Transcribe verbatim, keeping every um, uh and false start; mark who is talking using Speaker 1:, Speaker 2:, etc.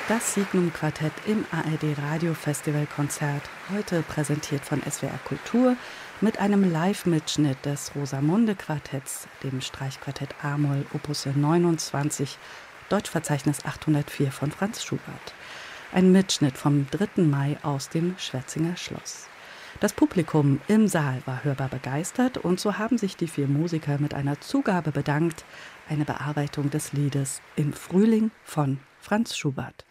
Speaker 1: Das Signum-Quartett im A R D-Radio-Festival-Konzert, heute präsentiert von S W R Kultur mit einem Live-Mitschnitt des Rosamunde-Quartetts, dem Streichquartett A-Moll Opus neunundzwanzig, Deutschverzeichnis achthundertvier von Franz Schubert. Ein Mitschnitt vom dritten Mai aus dem Schwetzinger Schloss. Das Publikum im Saal war hörbar begeistert und so haben sich die vier Musiker mit einer Zugabe bedankt, eine Bearbeitung des Liedes Im Frühling von Franz Schubert.